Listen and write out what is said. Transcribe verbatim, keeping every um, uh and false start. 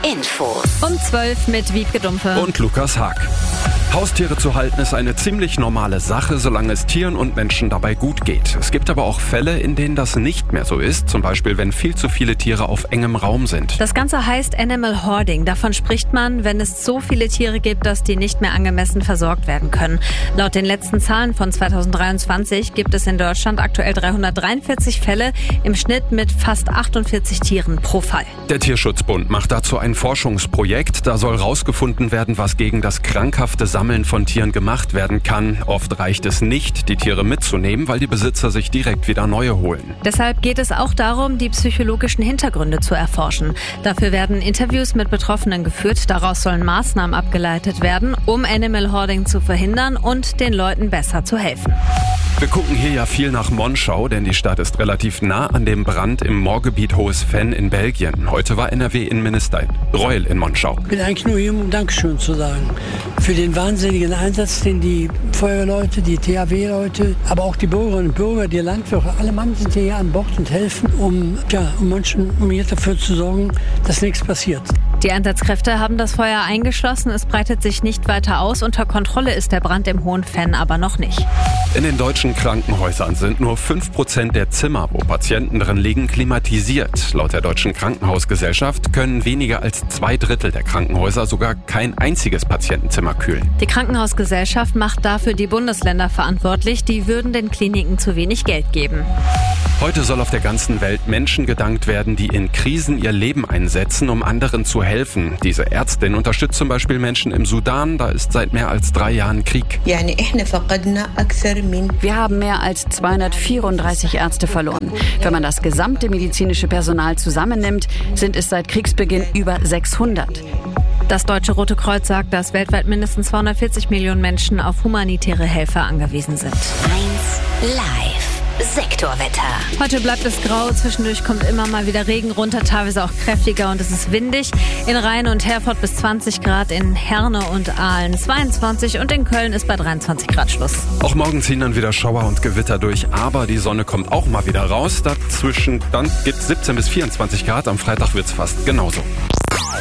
Infos. Um zwölf mit Wiebke Dumpfe und Lukas Haag. Haustiere zu halten ist eine ziemlich normale Sache, solange es Tieren und Menschen dabei gut geht. Es gibt aber auch Fälle, in denen das nicht mehr so ist, zum Beispiel wenn viel zu viele Tiere auf engem Raum sind. Das Ganze heißt Animal Hoarding. Davon spricht man, wenn es so viele Tiere gibt, dass die nicht mehr angemessen versorgt werden können. Laut den letzten Zahlen von zweitausenddreiundzwanzig gibt es in Deutschland aktuell dreihundertdreiundvierzig Fälle, im Schnitt mit fast achtundvierzig Tieren pro Fall. Der Tierschutzbund macht dazu ein Forschungsprojekt. Da soll rausgefunden werden, was gegen das krankhafte Sammeln von Tieren gemacht werden kann. Oft reicht es nicht, die Tiere mitzunehmen, weil die Besitzer sich direkt wieder neue holen. Deshalb geht es auch darum, die psychologischen Hintergründe zu erforschen. Dafür werden Interviews mit Betroffenen geführt. Daraus sollen Maßnahmen abgeleitet werden, um Animal Hoarding zu verhindern und den Leuten besser zu helfen. Wir gucken hier ja viel nach Monschau, denn die Stadt ist relativ nah an dem Brand im Moorgebiet Hohes Venn in Belgien. Heute war N R W-Innenminister Reul in Monschau. Ich bin eigentlich nur hier, um Dankeschön zu sagen. Für den wahnsinnigen Einsatz, den die Feuerwehrleute, die T H W-Leute, aber auch die Bürgerinnen und Bürger, die Landwirte, alle Mann sind hier an Bord und helfen, um, ja, um Menschen, um hier dafür zu sorgen, dass nichts passiert. Die Einsatzkräfte haben das Feuer eingeschlossen. Es breitet sich nicht weiter aus. Unter Kontrolle ist der Brand im Hohen Venn aber noch nicht. In den deutschen Krankenhäusern sind nur fünf Prozent der Zimmer, wo Patienten drin liegen, klimatisiert. Laut der Deutschen Krankenhausgesellschaft können weniger als zwei Drittel der Krankenhäuser sogar kein einziges Patientenzimmer kühlen. Die Krankenhausgesellschaft macht dafür die Bundesländer verantwortlich. Die würden den Kliniken zu wenig Geld geben. Heute soll auf der ganzen Welt Menschen gedankt werden, die in Krisen ihr Leben einsetzen, um anderen zu helfen. Diese Ärztin unterstützt zum Beispiel Menschen im Sudan. Da ist seit mehr als drei Jahren Krieg. Wir haben mehr als zweihundertvierunddreißig Ärzte verloren. Wenn man das gesamte medizinische Personal zusammennimmt, sind es seit Kriegsbeginn über sechshundert. Das Deutsche Rote Kreuz sagt, dass weltweit mindestens zweihundertvierzig Millionen Menschen auf humanitäre Helfer angewiesen sind. eins Live. Sektorwetter. Heute bleibt es grau, zwischendurch kommt immer mal wieder Regen runter, teilweise auch kräftiger und es ist windig. In Rhein und Herford bis zwanzig Grad, in Herne und Aalen zweiundzwanzig und in Köln ist bei dreiundzwanzig Grad Schluss. Auch morgen ziehen dann wieder Schauer und Gewitter durch, aber die Sonne kommt auch mal wieder raus. Dazwischen dann gibt es siebzehn bis vierundzwanzig Grad, am Freitag wird es fast genauso.